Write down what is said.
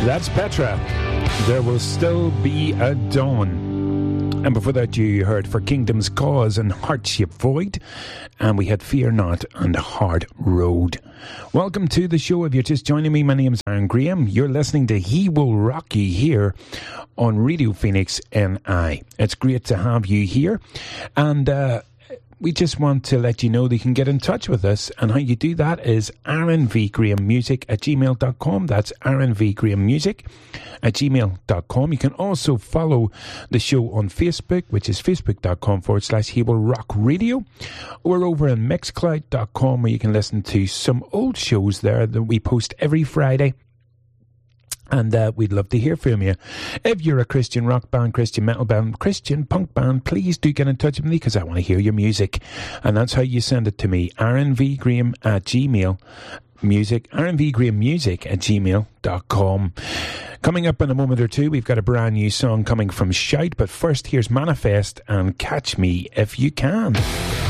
That's Petra. There will still be a dawn. And before that you heard For Kingdom's Cause and Heart-Shaped Void. And we had Fear Not and Hard Road. Welcome to the show. If you're just joining me, my name's Aaron Graham. You're listening to He Will Rock You here on Radio Phoenix NI. It's great to have you here. And we just want to let you know that you can get in touch with us, and how you do that is aaronvgrahammusic@gmail.com. That's aaronvgrahammusic@gmail.com. You can also follow the show on Facebook, which is facebook.com/He Will Rock Radio. We're over on mixcloud.com, where you can listen to some old shows there that we post every Friday. And we'd love to hear from you. If you're a Christian rock band, Christian metal band, Christian punk band, please do get in touch with me, because I want to hear your music. And that's how you send it to me, aaronvgrahammusic@gmail.com. Coming up in a moment or two, we've got a brand new song coming from Shout. But first, here's Manifest and Catch Me If You Can.